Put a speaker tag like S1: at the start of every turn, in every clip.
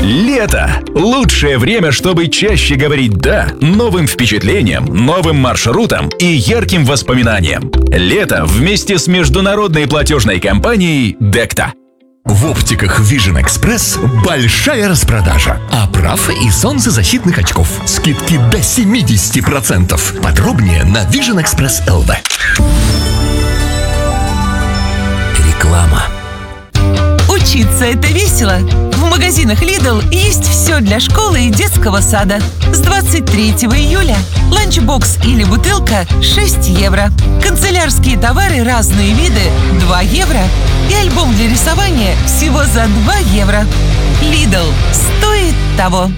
S1: Лето – лучшее время, чтобы чаще говорить «да» новым впечатлениям, новым маршрутам и ярким воспоминаниям. Лето вместе с международной платежной компанией «Декта».
S2: В оптиках Vision Express большая распродажа оправ и солнцезащитных очков. Скидки до 70%. Подробнее на Vision Express LV. Реклама.
S3: Учиться – это весело. В магазинах Lidl есть все для школы и детского сада. С 23 июля ланчбокс или бутылка – 6 евро. Канцелярские товары разные виды – 2 евро. И альбом для рисования всего за 2 евро. Lidl стоит того.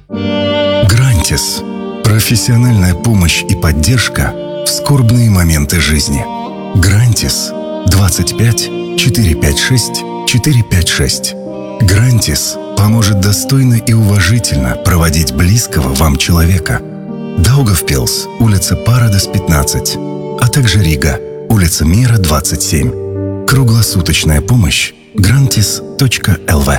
S4: Грантис. Профессиональная помощь и поддержка в скорбные моменты жизни. Грантис 25 456 456. Грантис поможет достойно и уважительно проводить близкого вам человека. Даугавпилс, улица Парадес, 15, а также Рига, улица Мира, 27. Круглосуточная помощь grantis.lv.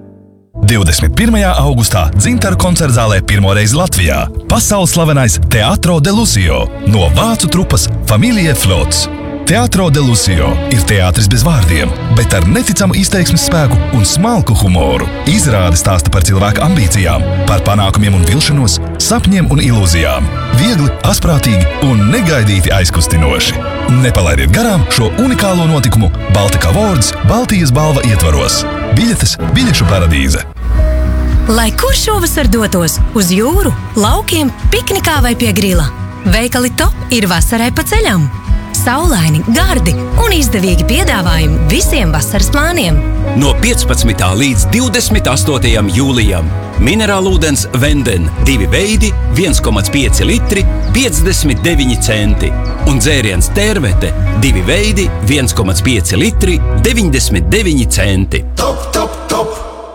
S5: 21. augustā Dzintara koncertzālē pirmoreiz Latvijā pasaules slavenais Teatro de Lucio no vācu trupas Familie Flots. Teatro de Lucio ir teātris bez vārdiem, bet ar neticamu izteiksmes spēku un smalku humoru. Izrāde stāsta par cilvēku ambīcijām, par panākumiem un vilšanos, sapņiem un ilūzijām. Viegli, asprātīgi un negaidīti aizkustinoši. Nepalaidiet garām šo unikālo notikumu Baltika Awards Baltijas balva ietvaros. Biļetes Biļešu paradīze.
S6: Lai kur šovasar dotos uz jūru, laukiem, piknikā vai pie grila, veikali Top ir vasarai pa ceļam. Saulaini, gardi un izdevīgi piedāvājumi visiem vasaras plāniem.
S7: No 15. līdz 28. jūlijam minerālūdens Venden 2 veidi 1,5 litri 59 centi un dzēriens Tērvete 2 veidi 1,5 litri 99 centi.
S1: Top, top, top!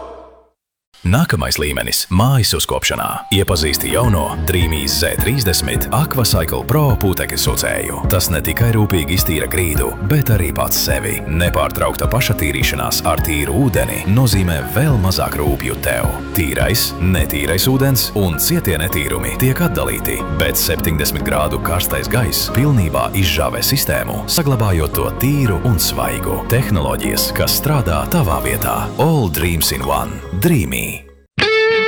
S1: Nākamais līmenis – mājas uzkopšanā. Iepazīsti jauno Dreamīs Z30 Aquacycle Pro putekļu sucēju. Tas ne tikai rūpīgi iztīra grīdu, bet arī pats sevi. Nepārtraukta pašatīrīšanās ar tīru ūdeni nozīmē vēl mazāk rūpju tev. Tīrais, netīrais ūdens un cietie netīrumi tiek atdalīti, bet 70 grādu karstais gaiss pilnībā izžāvē sistēmu, saglabājot to tīru un svaigu. Tehnoloģijas, kas strādā tavā vietā. All dreams in one. Dreamy.